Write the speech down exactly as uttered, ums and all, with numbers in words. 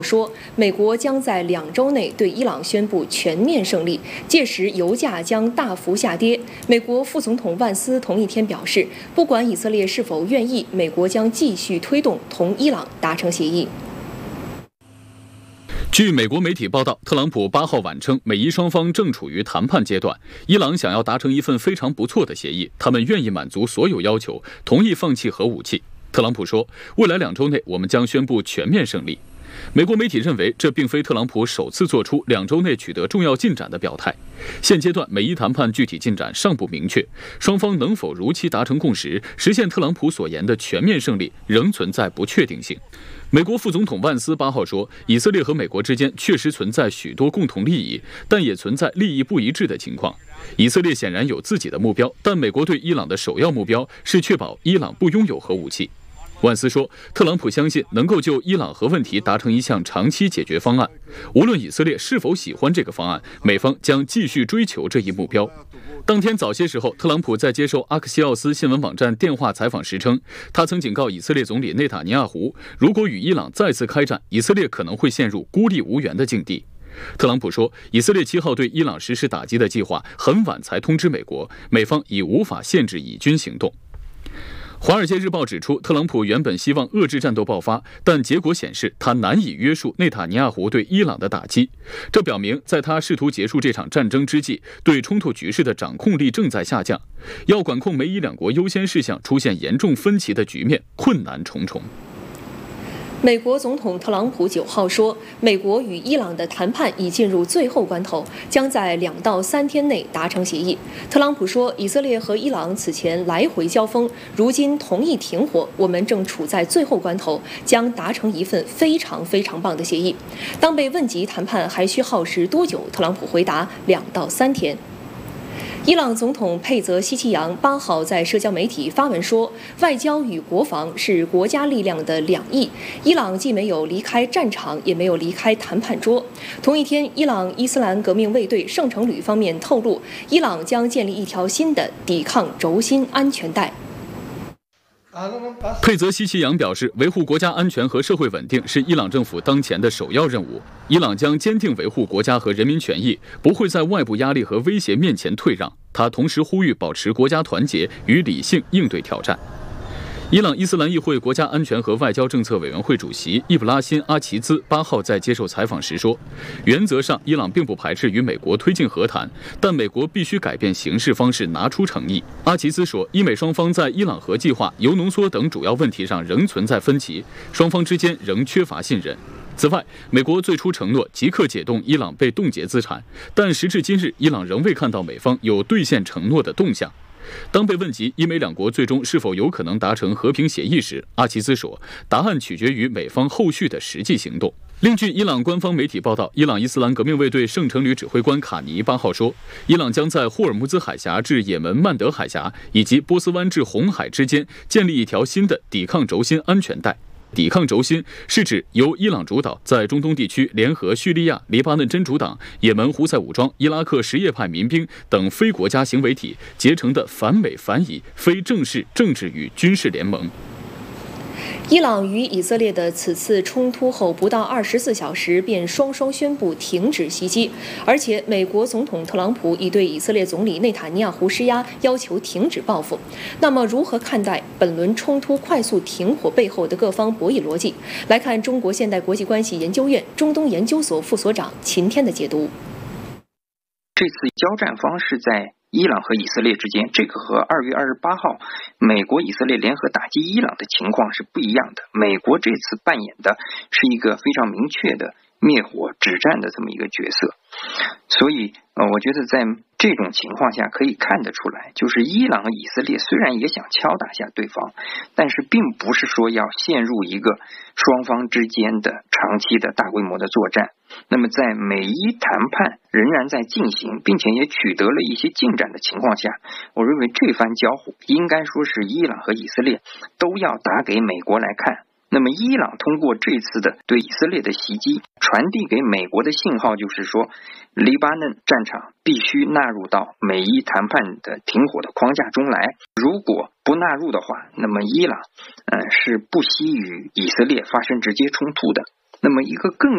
说，美国将在两周内对伊朗宣布全面胜利，届时油价将大幅下跌。美国副总统万斯同一天表示，不管以色列是否愿意，美国将继续推动同伊朗达成协议。 据美国媒体报道，特朗普八号晚称，美伊双方正处于谈判阶段，伊朗想要达成一份非常不错的协议，他们愿意满足所有要求，同意放弃核武器。特朗普说，未来两周内我们将宣布全面胜利。美国媒体认为，这并非特朗普首次做出两周内取得重要进展的表态。现阶段，美伊谈判具体进展尚不明确，双方能否如期达成共识，实现特朗普所言的全面胜利，仍存在不确定性。美国副总统万斯八号说，以色列和美国之间确实存在许多共同利益，但也存在利益不一致的情况。以色列显然有自己的目标，但美国对伊朗的首要目标是确保伊朗不拥有核武器。万斯说，特朗普相信能够就伊朗核问题达成一项长期解决方案，无论以色列是否喜欢这个方案，美方将继续追求这一目标。当天早些时候，特朗普在接受阿克西奥斯新闻网站电话采访时称，他曾警告以色列总理内塔尼亚胡，如果与伊朗再次开战，以色列可能会陷入孤立无援的境地。特朗普说，以色列七号对伊朗实施打击的计划很晚才通知美国，美方已无法限制以军行动。《华尔街日报》指出，特朗普原本希望遏制战斗爆发，但结果显示他难以约束内塔尼亚胡对伊朗的打击。这表明，在他试图结束这场战争之际，对冲突局势的掌控力正在下降。要管控美伊两国优先事项出现严重分歧的局面，困难重重。 美国总统特朗普九号说，美国与伊朗的谈判已进入最后关头，将在两到三天内达成协议。特朗普说，以色列和伊朗此前来回交锋，如今同意停火，我们正处在最后关头，将达成一份非常非常棒的协议。当被问及谈判还需耗时多久，特朗普回答两到三天。伊朗总统佩泽西奇扬八号在社交媒体发文说，外交与国防是国家力量的两翼，伊朗既没有离开战场，也没有离开谈判桌。同一天，伊朗伊斯兰革命卫队圣城旅方面透露，伊朗将建立一条新的抵抗轴心安全带。 佩泽西奇扬表示，维护国家安全和社会稳定是伊朗政府当前的首要任务。伊朗将坚定维护国家和人民权益，不会在外部压力和威胁面前退让。他同时呼吁保持国家团结与理性应对挑战。伊朗伊斯兰议会国家安全和外交政策委员会主席伊布拉辛·阿齐兹八号在接受采访时说，原则上伊朗并不排斥与美国推进和谈，但美国必须改变行事方式，拿出诚意。阿齐兹说，伊美双方在伊朗核计划、铀浓缩等主要问题上仍存在分歧，双方之间仍缺乏信任。此外，美国最初承诺即刻解冻伊朗被冻结资产，但时至今日，伊朗仍未看到美方有兑现承诺的动向。当被问及伊美两国最终是否有可能达成和平协议时，阿齐兹说，答案取决于美方后续的实际行动。另据伊朗官方媒体报道，伊朗伊斯兰革命卫队圣城旅指挥官卡尼八号说，伊朗将在霍尔木兹海峡至也门曼德海峡以及波斯湾至红海之间建立一条新的抵抗轴心安全带。抵抗轴心是指由伊朗主导，在中东地区联合叙利亚、黎巴嫩真主党、也门胡塞武装、伊拉克什叶派民兵等非国家行为体结成的反美反以非正式政治与军事联盟。 伊朗与以色列的此次冲突后不到二十四小时便双双宣布停止袭击，而且美国总统特朗普已对以色列总理内塔尼亚胡施压，要求停止报复。那么，如何看待本轮冲突快速停火背后的各方博弈逻辑？来看中国现代国际关系研究院中东研究所副所长秦天的解读。 这次交战方式在伊朗和以色列之间，这个和二月二十八号美国以色列联合打击伊朗的情况是不一样的。美国这次扮演的是一个非常明确的灭火止战的这么一个角色，所以呃，我觉得在这种情况下可以看得出来，就是伊朗和以色列虽然也想敲打下对方，但是并不是说要陷入一个双方之间的长期的大规模的作战。那么在美伊谈判仍然在进行，并且也取得了一些进展的情况下，我认为这番交火应该说是伊朗和以色列都要打给美国来看。那么伊朗通过这次的对以色列的袭击，传递给美国的信号就是说，黎巴嫩战场必须纳入到美伊谈判的停火的框架中来。如果不纳入的话，那么伊朗呃是不惜与以色列发生直接冲突的。那么一个更